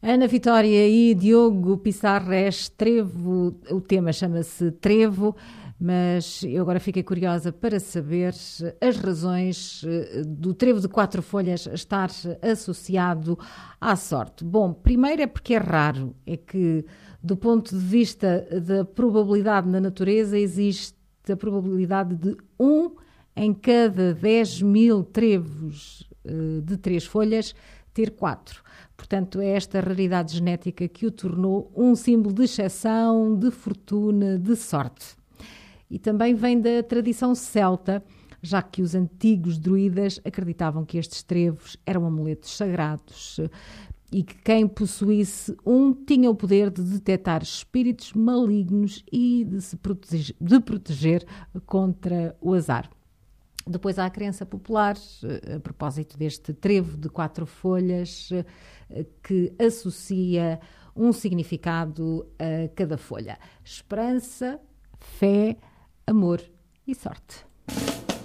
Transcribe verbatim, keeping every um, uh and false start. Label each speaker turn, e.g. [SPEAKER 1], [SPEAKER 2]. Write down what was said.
[SPEAKER 1] Ana Vitória e Diogo Pissarres, trevo, o tema chama-se Trevo, mas eu agora fiquei curiosa para saber as razões do trevo de quatro folhas estar associado à sorte. Bom, primeiro é porque é raro, é que do ponto de vista da probabilidade na natureza existe a probabilidade de um em cada dez mil trevos de três folhas ter quatro. Portanto, é esta raridade genética que o tornou um símbolo de exceção, de fortuna, de sorte. E também vem da tradição celta, já que os antigos druidas acreditavam que estes trevos eram amuletos sagrados e que quem possuísse um tinha o poder de detectar espíritos malignos e de se proteger, de proteger contra o azar. Depois há a crença popular, a propósito deste trevo de quatro folhas, que associa um significado a cada folha: esperança, fé, amor e sorte.